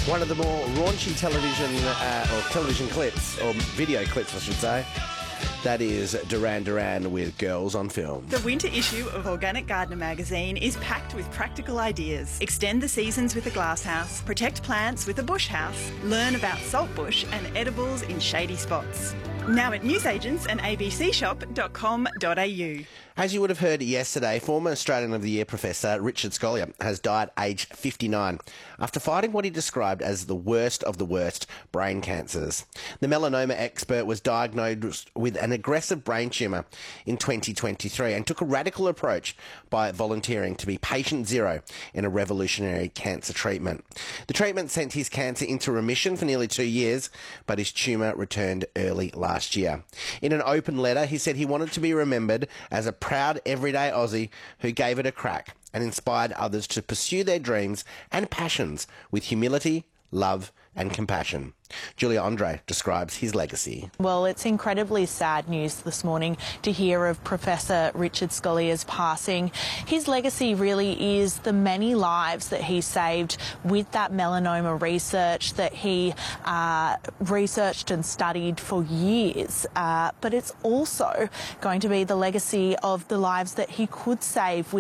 One of the more raunchy television clips, or video clips I should say, that is Duran Duran with Girls on Film. The winter issue of Organic Gardener magazine is packed with practical ideas. Extend the seasons with a glasshouse, protect plants with a bush house, learn about saltbush and edibles in shady spots. Now at newsagents and abcshop.com.au. As you would have heard yesterday, former Australian of the Year Professor Richard Scolyer has died aged 59 after fighting what he described as the worst of the worst brain cancers. The melanoma expert was diagnosed with an aggressive brain tumour in 2023 and took a radical approach by volunteering to be patient zero in a revolutionary cancer treatment. The treatment sent his cancer into remission for nearly 2 years, but his tumour returned early last year. In an open letter, he said he wanted to be remembered as a proud everyday Aussie who gave it a crack and inspired others to pursue their dreams and passions with humility, love and compassion. Julia Andre describes his legacy. Well, it's incredibly sad news this morning to hear of Professor Richard Scolyer's passing. His legacy really is the many lives that he saved with that melanoma research that he researched and studied for years. But it's also going to be the legacy of the lives that he could save with